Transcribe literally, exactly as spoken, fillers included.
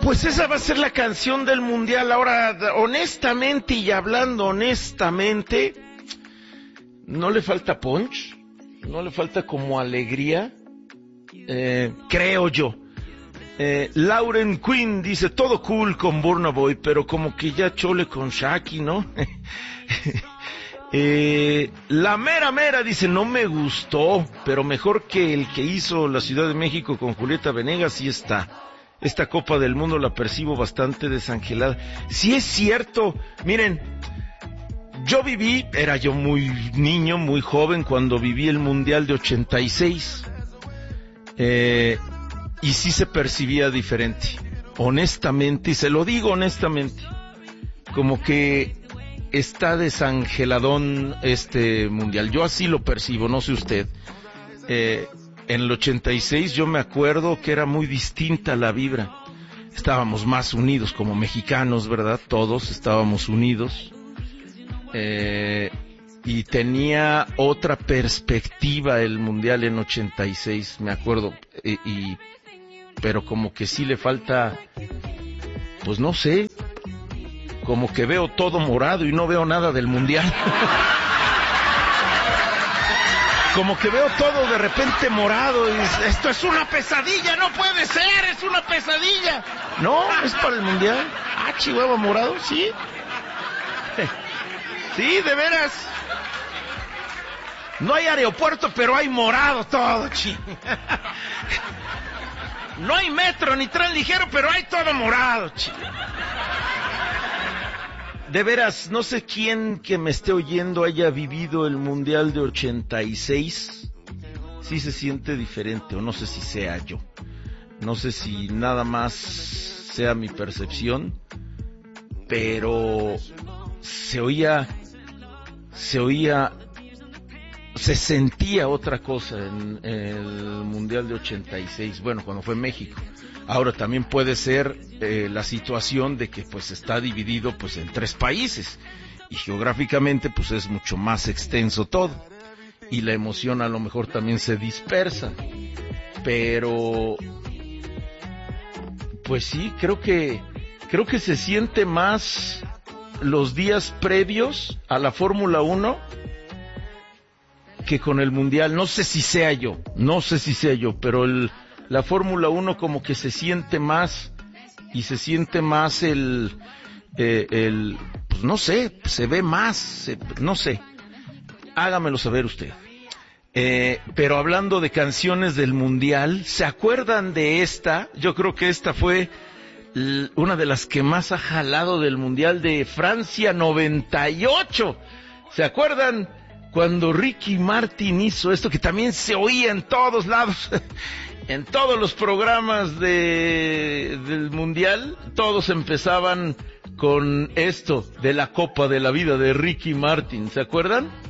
Pues esa va a ser la canción del mundial. Ahora, honestamente y hablando honestamente, ¿no le falta punch? ¿No le falta como alegría? Eh, creo yo. Eh, Lauren Quinn dice, todo cool con Burna Boy, pero como que ya chole con Shaki, ¿no? eh, la mera mera dice, no me gustó, pero mejor que el que hizo la Ciudad de México con Julieta Venegas, sí está. Esta Copa del Mundo la percibo bastante desangelada. Sí es cierto, miren, yo viví, era yo muy niño, muy joven, cuando viví el Mundial de ochenta y seis, eh, y sí se percibía diferente, honestamente, y se lo digo honestamente, como que está desangeladón este Mundial, yo así lo percibo, no sé usted. eh, En el ochenta y seis yo me acuerdo que era muy distinta la vibra. Estábamos más unidos como mexicanos, ¿verdad? Todos estábamos unidos. Eh, y tenía otra perspectiva el Mundial en ochenta y seis, me acuerdo. Y, y, pero como que sí le falta, pues no sé, como que veo todo morado y no veo nada del Mundial. Como que veo todo de repente morado y esto es una pesadilla, no puede ser, es una pesadilla. No, es para el mundial. Ah, Chihuahua morado, sí. Sí, de veras. No hay aeropuerto, pero hay morado todo, chi. No hay metro ni tren ligero, pero hay todo morado, chi. De veras, no sé quién que me esté oyendo haya vivido el Mundial de ochenta y seis. Sí se siente diferente, o no sé si sea yo. No sé si nada más sea mi percepción, pero se oía, se oía, se sentía otra cosa en, en el Mundial de ochenta y seis. Bueno, cuando fue México. Ahora también puede ser eh, la situación de que pues está dividido pues en tres países y geográficamente pues es mucho más extenso todo y la emoción a lo mejor también se dispersa, pero pues sí, creo que creo que se siente más los días previos a la Fórmula uno que con el Mundial. No sé si sea yo, no sé si sea yo, pero el la Fórmula uno como que se siente más, y se siente más el, eh, el, pues no sé, se ve más, se, no sé, hágamelo saber usted. Eh, pero hablando de canciones del Mundial, ¿se acuerdan de esta? Yo creo que esta fue l- una de las que más ha jalado del Mundial de Francia noventa y ocho. ¿Se acuerdan cuando Ricky Martin hizo esto, que también se oía en todos lados? En todos los programas de, del Mundial, todos empezaban con esto de la Copa de la Vida de Ricky Martin, ¿se acuerdan?